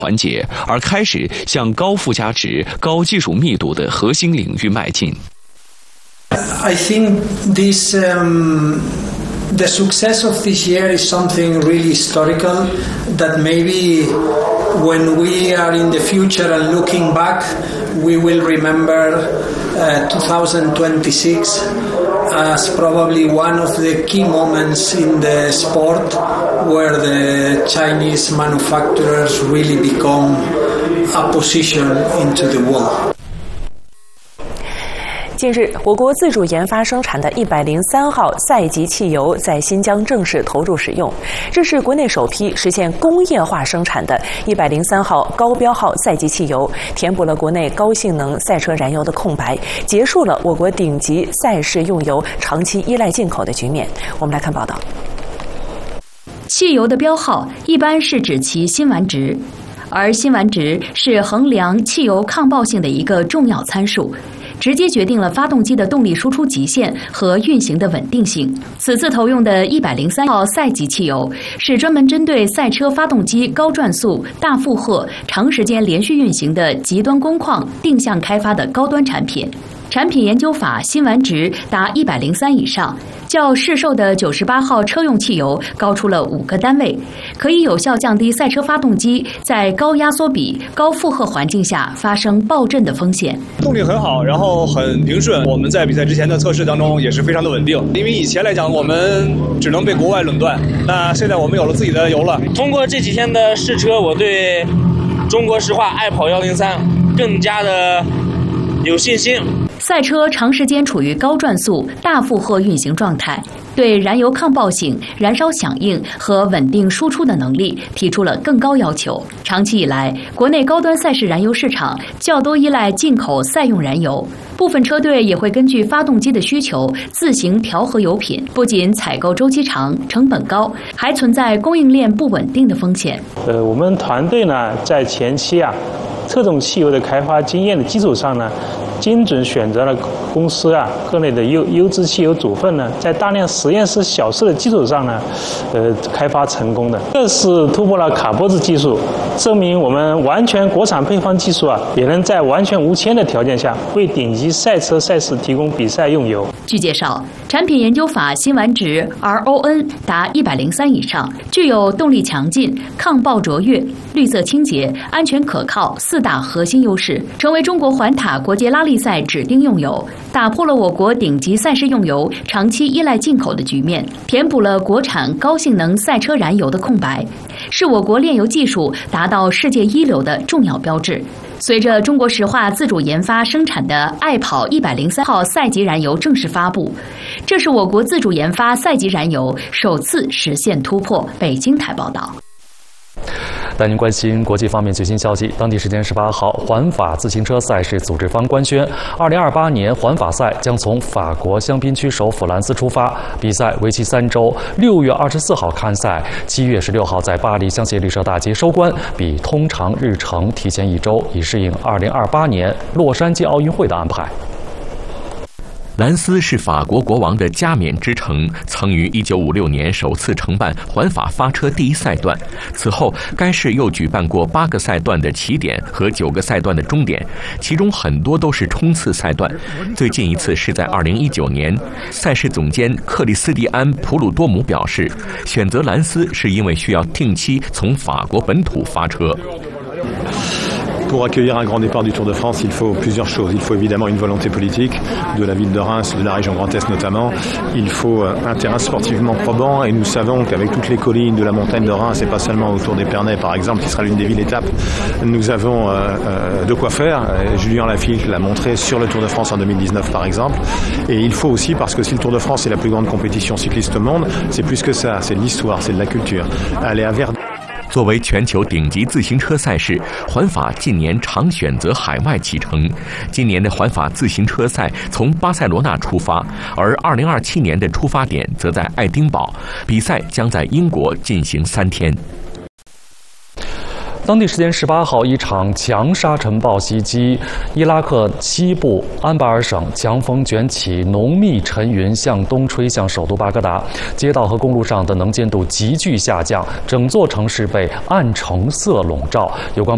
环节，而开始向高附加值、高技术密度的核心领域迈进。 I think this the success of this year is something really historical that maybe when we are in the future and looking back, we will remember 2026 as probably one of the key moments in the sport where the Chinese manufacturers really become a position into the world. 近日，我国自主研发生产的103号赛级汽油在新疆正式投入使用，这是国内首批实现工业化生产的103号高标号赛级汽油，填补了国内高性能赛车燃油的空白，结束了我国顶级赛事用油长期依赖进口的局面。我们来看报道。 汽油的标号一般是指其辛烷值，而辛烷值是衡量汽油抗爆性的一个重要参数，直接决定了发动机的动力输出极限和运行的稳定性。此次投用的103号赛级汽油是专门针对赛车发动机高转速、大负荷、长时间连续运行的极端工况定向开发的高端产品。产品研究法辛烷值达103以上，较市售的98号车用汽油高出了5个单位，可以有效降低赛车发动机在高压缩比、高负荷环境下发生爆震的风险。 动力很好，然后很平顺。我们在比赛之前的测试当中也是非常的稳定，因为以前来讲我们只能被国外垄断，那现在我们有了自己的油了。 通过这几天的试车，我对中国石化爱跑103更加的有信心。 赛车长时间处于高转速、大负荷运行状态，对燃油抗爆性、燃烧响应和稳定输出的能力提出了更高要求。长期以来，国内高端赛事燃油市场较多依赖进口赛用燃油，部分车队也会根据发动机的需求自行调和油品，不仅采购周期长、成本高，还存在供应链不稳定的风险。 我们团队呢，在前期特种汽油的开发经验的基础上呢，精准选择了公司各类的优质汽油组分呢，在大量实验室小试的基础上呢，开发成功的。这是突破了卡脖子技术，证明我们完全国产配方技术也能在完全无铅的条件下，为顶级赛车赛事提供比赛用油。 据介绍，产品研究法辛烷值 RON 达103以上，具有动力强劲、抗爆卓越、绿色清洁、安全可靠4大核心优势，成为中国环塔国际拉力赛指定用油，打破了我国顶级赛事用油长期依赖进口的局面，填补了国产高性能赛车燃油的空白，是我国炼油技术达到世界一流的重要标志。随着中国石化自主研发生产的爱跑103号赛级燃油正式发布，这是我国自主研发赛级燃油首次实现突破。北京台报道。 带您关心国际方面最新消息。当地时间18号，环法自行车赛事组织方官宣，2028年环法赛将从法国香槟区首府兰斯出发，比赛为期3周，6月24号开赛，7月16号在巴黎香榭丽舍大街收官，比通常日程提前1周，以适应2028年洛杉矶奥运会的安排。 兰斯是法国国王的加冕之城，曾于1956年首次承办环法发车第1赛段。此后，该市又举办过8个赛段的起点和9个赛段的终点，其中很多都是冲刺赛段。最近一次是在2019年。赛事总监克里斯蒂安·普鲁多姆表示，选择兰斯是因为需要定期从法国本土发车。 Pour accueillir un grand départ du Tour de France, il faut plusieurs choses. Il faut évidemment une volonté politique de la ville de Reims, de la région Grand Est notamment. Il faut un terrain sportivement probant et nous savons qu'avec toutes les collines de la montagne de Reims et pas seulement autour d'Épernay par exemple, qui sera l'une des villes étapes, nous avons de quoi faire. Julien Lafilippe l'a montré sur le Tour de France en 2019 par exemple. Et il faut aussi, parce que si le Tour de France est la plus grande compétition cycliste au monde, c'est plus que ça, c'est de l'histoire, c'est de la culture. Aller à Verdun. 作为全球顶级自行车赛事，环法近年常选择海外启程。今年的环法自行车赛从巴塞罗那出发，而2027年的出发点则在爱丁堡，比赛将在英国进行3天。 当地时间18号，一场强沙尘暴袭击伊拉克西部安巴尔省，强风卷起浓密尘云向东吹向首都巴格达，街道和公路上的能见度急剧下降，整座城市被暗橙色笼罩。有关